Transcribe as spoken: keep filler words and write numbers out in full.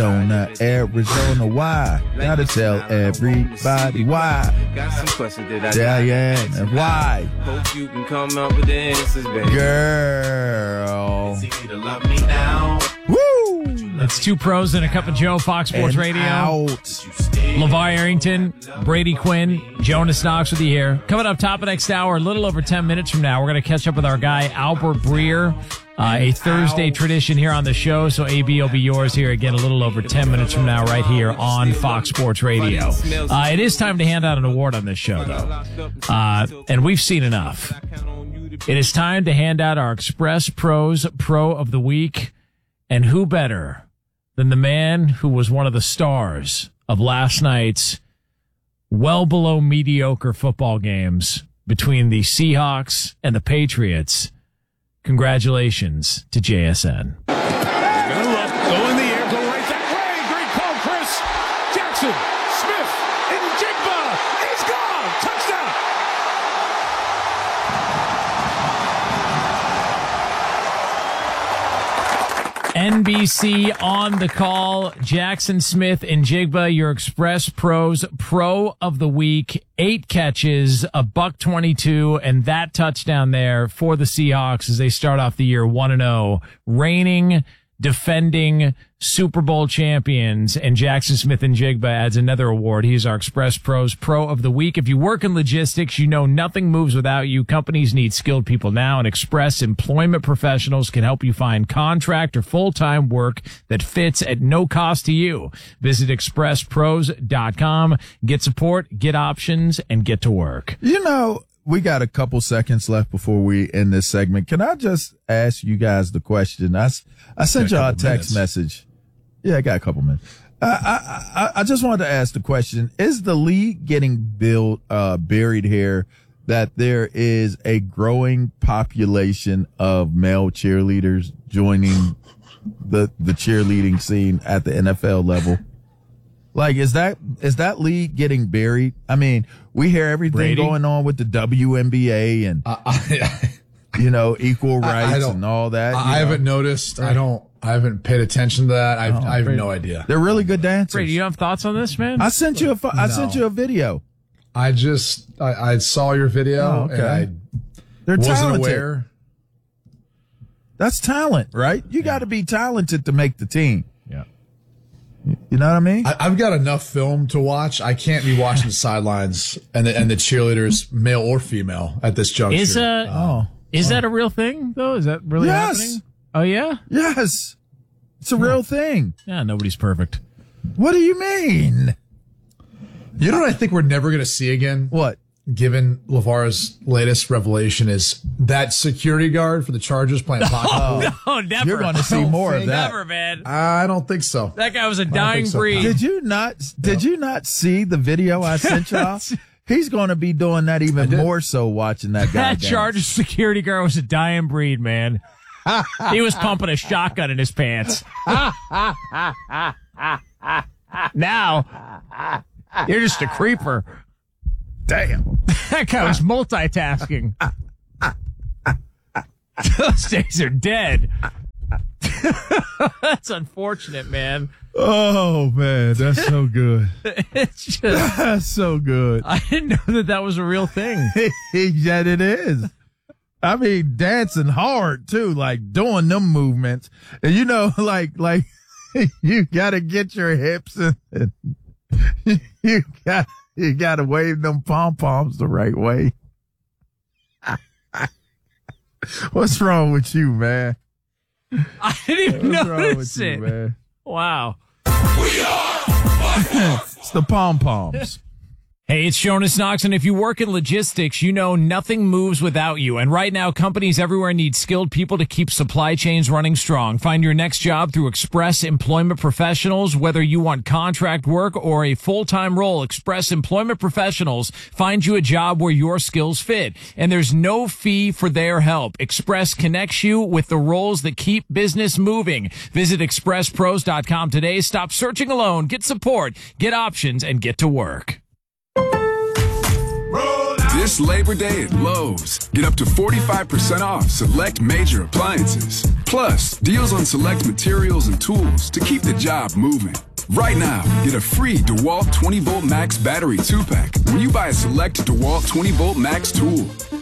Arizona, Arizona, why? Gotta tell everybody why. Got some questions that I Yeah, yeah, and why? hope you can come up with the answers, baby. Girl. It's easy to love me now. Woo! It's Two Pros and a Cup of Joe, Fox Sports And Radio. out. LeVar Arrington, Brady Quinn, Jonas Knox with you here. Coming up top of next hour, a little over ten minutes from now, we're going to catch up with our guy, Albert Breer. Uh, a Thursday tradition here on the show, so A B will be yours here again a little over ten minutes from now right here on Fox Sports Radio. Uh, it is time to hand out an award on this show, though, uh, and we've seen enough. It is time to hand out our Express Pros Pro of the Week, and who better than the man who was one of the stars of last night's well below mediocre football games between the Seahawks and the Patriots. Congratulations to J S N. Gonna look, go in the air, go right that way. Great call, Chris. Jackson, Smith, and Jigba. He's gone. Touchdown. N B C on the call. Jackson Smith and Jigba, your Express Pros Pro of the Week. Eight catches, a buck twenty-two, and that touchdown there for the Seahawks as they start off the year one and oh, reigning, defending Super Bowl champions. And Jackson Smith and Jigba adds another award. He's our Express Pros Pro of the Week. If you work in logistics, you know nothing moves without you. Companies need skilled people now, and Express Employment Professionals can help you find contract or full-time work that fits at no cost to you. Visit express pros dot com. Get support, get options, and get to work. You know, we got a couple seconds left before we end this segment. Can I just ask you guys the question? I, s- I sent y'all a text minutes. message. Yeah, I got a couple minutes. I, I, I, I just wanted to ask the question, is the league getting built, uh, buried here that there is a growing population of male cheerleaders joining the, the cheerleading scene at the N F L level? Like, is that, is that league getting buried? I mean, we hear everything Brady? going on with the W N B A and, I, I, you know, equal I- I rights don't- and all that. I you know? haven't noticed. I don't. I haven't paid attention to that. I've, I have Brady. no idea. They're really good dancers. Brady, you have thoughts on this, man? I sent you a, pho- I No. sent you a video. I just I, I saw your video Oh, okay. and I They're wasn't talented. aware. That's talent, right? You got to be talented to make the team. Yeah. You know what I mean? I, I've got enough film to watch. I can't be watching the sidelines and the, and the cheerleaders, male or female, at this juncture. Is uh, oh, is that a real thing though? Is that really Yes. happening? Oh yeah? yes. It's a real thing. Yeah, nobody's perfect. What do you mean? You know what I think we're never going to see again? What? Given LeVar's latest revelation is that security guard for the Chargers playing pocket pool. Oh, never. You're going to see more of that. Never, man. I don't think so. That guy was a think dying so. breed. Did you not? Did you not see the video I sent y'all? He's going to be doing that even did. more so watching that guy. That dance. Chargers security guard was a dying breed, man. He was pumping a shotgun in his pants. Now, you're just a creeper. Damn. That guy was multitasking. Those days are dead. That's unfortunate, man. Oh man, that's so good. It's just, That's so good. I didn't know that that was a real thing. Yet it is. I mean, dancing hard too, like doing them movements, and you know, like like you got to get your hips and, and you got you got to wave them pom poms the right way. What's wrong with you, man? I didn't even What's wrong notice with you, it. man? Wow. It's the pom poms. Hey, it's Jonas Knox, and if you work in logistics, you know nothing moves without you. And right now, companies everywhere need skilled people to keep supply chains running strong. Find your next job through Express Employment Professionals. Whether you want contract work or a full-time role, Express Employment Professionals find you a job where your skills fit. And there's no fee for their help. Express connects you with the roles that keep business moving. Visit express pros dot com today. Stop searching alone. Get support, get options, and get to work. This Labor Day at Lowe's, get up to forty-five percent off select major appliances. Plus, deals on select materials and tools to keep the job moving. Right now, get a free DeWalt twenty volt Max battery two pack when you buy a select DeWalt twenty volt Max tool.